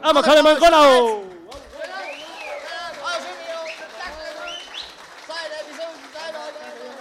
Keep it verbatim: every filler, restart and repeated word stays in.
mà khởi lên con nào. Sai đây đi xuống, sai đây.